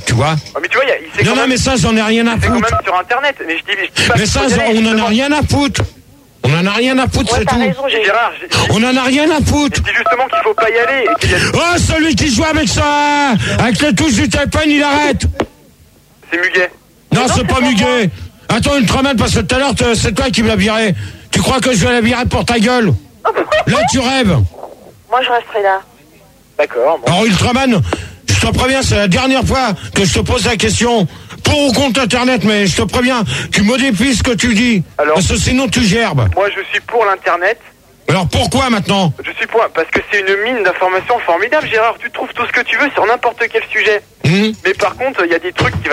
tu vois. Ah, mais tu vois, Non, mais ça, j'en ai rien à c'est quand foutre. même sur Internet. Mais je dis pas Mais ça, on en a rien à foutre. On en a rien à foutre, c'est tout. Gérard, On en a rien à foutre. je dis justement qu'il faut pas y aller. Et qu'il y a... Oh, celui qui joue avec ça, avec les touches du téléphone, il arrête. C'est Muguet. Non, c'est pas Muguet. Attends, Ultraman, parce que tout à l'heure, c'est toi qui me l'as viré. Tu crois que je vais la virer pour ta gueule? Là, tu rêves. Moi, je resterai là. D'accord. Bon. Alors, Ultraman, je te préviens, c'est la dernière fois que je te pose la question. Pour ou contre Internet, mais je te préviens, tu modifies ce que tu dis. Alors, parce que sinon, tu gerbes. Moi, je suis pour l'Internet. Alors, pourquoi maintenant? Je suis pour... Parce que c'est une mine d'informations formidable, Gérard. Tu trouves tout ce que tu veux sur n'importe quel sujet. Mais par contre, il y a des trucs qui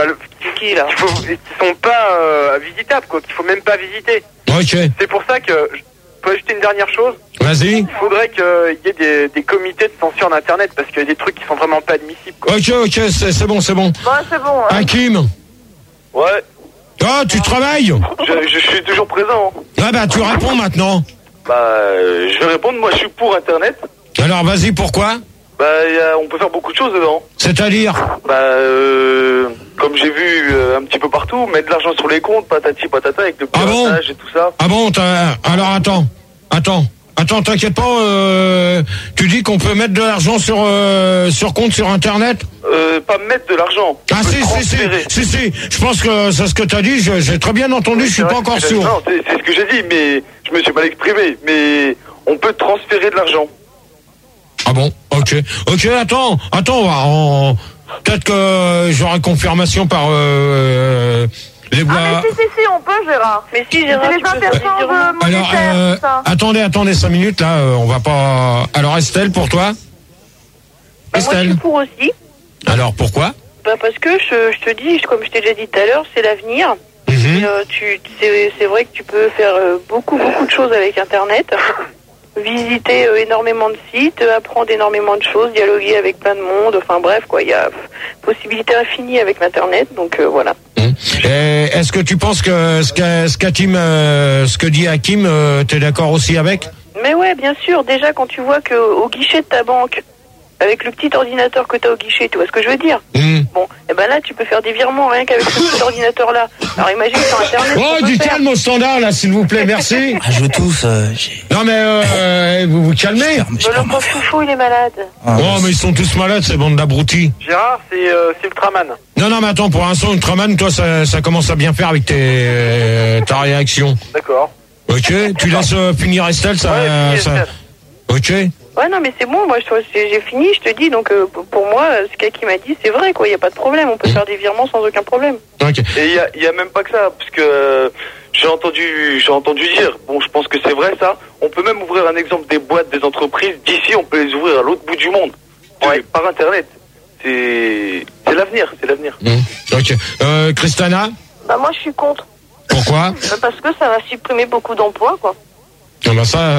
sont pas visitables, quoi, qu'il faut même pas visiter. Ok. C'est pour ça que... Je peux ajouter une dernière chose? Vas-y. Il faudrait qu'il y ait des comités de censure d'Internet, parce qu'il y a des trucs qui sont vraiment pas admissibles, quoi. Ok, c'est bon. Ouais, c'est bon. Hein. Hakim. Ouais. Oh, tu travailles? Je suis toujours présent. Ah bah, tu réponds maintenant. Je vais répondre. Moi, je suis pour Internet. Alors, vas-y, pourquoi? On peut faire beaucoup de choses dedans. C'est-à-dire? Comme j'ai vu un petit peu partout, mettre de l'argent sur les comptes, patati patata, avec le piratage et tout ça. Ah bon, alors attends, t'inquiète pas, tu dis qu'on peut mettre de l'argent sur compte sur Internet? Pas mettre de l'argent. Ah si, je pense que c'est ce que t'as dit, j'ai très bien entendu, je suis pas encore sûr. Non, c'est ce que j'ai dit, mais je me suis mal exprimé, mais on peut transférer de l'argent. Ah bon, ok, attends, peut-être que j'aurai confirmation par les voix. Ah mais si, on peut, Gérard. Mais si, Gérard, c'est les interchanges monétaires, tout ça. Attendez 5 minutes, là, on va pas... Alors Estelle, pour toi? Estelle. Moi, je suis pour aussi. Alors, pourquoi? Parce que je te dis, comme je t'ai déjà dit tout à l'heure, c'est l'avenir. C'est vrai que tu peux faire beaucoup de choses avec Internet. Visiter énormément de sites, apprendre énormément de choses, dialoguer avec plein de monde, enfin bref, quoi, il y a possibilité infinie avec l'Internet, donc voilà. Et est-ce que tu penses que ce que dit Hakim, t'es d'accord aussi avec? Mais ouais, bien sûr, déjà quand tu vois qu'au guichet de ta banque, avec le petit ordinateur que t'as au guichet, tu vois ce que je veux dire? Bon, et ben là, tu peux faire des virements rien qu'avec ce petit ordinateur-là. Alors imagine sur Internet... Oh, du calme au standard, là, s'il vous plaît, merci. Je tous, Non, mais vous vous calmez. Le pauvre Foufou, il est malade. Oh, mais ils sont tous malades, ces bandes d'abrutis. Gérard, c'est Ultraman. Non, mais attends, pour l'instant, Ultraman, toi, ça commence à bien faire avec ta réaction. D'accord. Ok, tu laisses finir Estelle, ça... Ok. Ouais, non, mais c'est bon, moi, j'ai fini, je te dis, donc pour moi, ce qu'Aki m'a dit, c'est vrai, quoi, il n'y a pas de problème, on peut faire des virements sans aucun problème. Ok. Et il y a même pas que ça, parce que j'ai entendu dire, bon, je pense que c'est vrai ça, on peut même ouvrir un exemple des boîtes, des entreprises, d'ici, on peut les ouvrir à l'autre bout du monde, par Internet. C'est l'avenir, Ok. Christana? Moi, je suis contre. Pourquoi? Parce que ça va supprimer beaucoup d'emplois, quoi. Ah bah ça...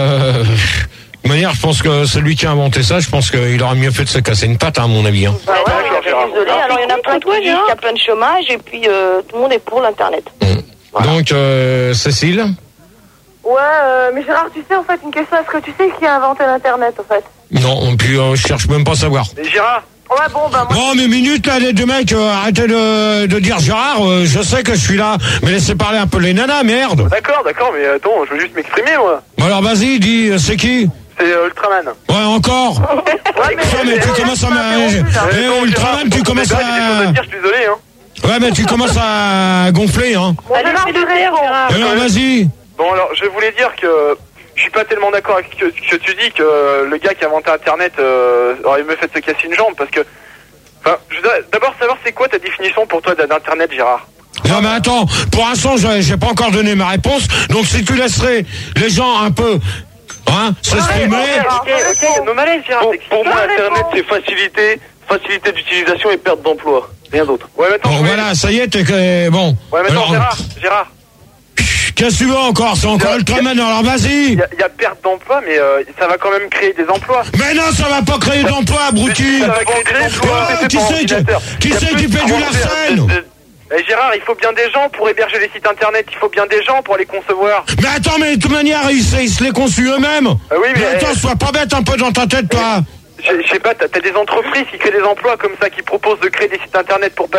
De toute manière, je pense que celui qui a inventé ça, je pense qu'il aurait mieux fait de se casser une patte, à mon avis. Hein. Bah ouais, désolé. Alors, il y en a plein qui disent qu'il y a plein de chômage, et puis tout le monde est pour l'Internet. Voilà. Donc, Cécile? Ouais, mais Gérard, tu sais, en fait, une question, est-ce que tu sais qui a inventé l'Internet, en fait? Non, puis je cherche même pas à savoir. Mais Gérard? Ouais, bon, moi... Non, mais minute, là, les deux mecs, arrêtez de dire Gérard, je sais que je suis là, mais laissez parler un peu les nanas, merde. D'accord, mais attends, je veux juste m'exprimer, moi. Bon, alors, vas-y, dis, c'est qui? C'est Ultraman. Ouais, encore. Mais tu commences à... Ultraman, tu commences à... Je suis désolé, hein. Ouais, mais tu commences à gonfler, hein. Alors, vas-y. Bon, alors, je voulais dire que je suis pas tellement d'accord avec ce que tu dis, que le gars qui a inventé Internet aurait mieux fait de se casser une jambe, parce que... Enfin, je voudrais d'abord savoir c'est quoi ta définition pour toi d'Internet, Gérard? Non, mais attends, pour l'instant, j'ai pas encore donné ma réponse, donc si tu laisserais les gens un peu... s'exprimer... Ok, nos malaises, Gérard. Pour moi, Internet, c'est facilité d'utilisation et perte d'emploi. Rien d'autre. Ouais, maintenant, bon, voilà, ça y est, t'es... Bon. Ouais, maintenant, Gérard. Qu'est-ce que tu veux encore? C'est encore Ultraman, alors vas-y. Il y a perte d'emploi, mais ça va quand même créer des emplois. Mais non, ça va pas créer d'emplois, abruti. Ça va créer des emplois. Qui c'est qui fait du larcène? Gérard, il faut bien des gens pour héberger les sites internet, il faut bien des gens pour les concevoir. Mais attends, mais de toute manière, ils se les conçuent eux-mêmes. Oui, mais attends, sois pas bête un peu dans ta tête, toi. Je sais pas, t'as des entreprises qui créent des emplois comme ça, qui proposent de créer des sites internet pour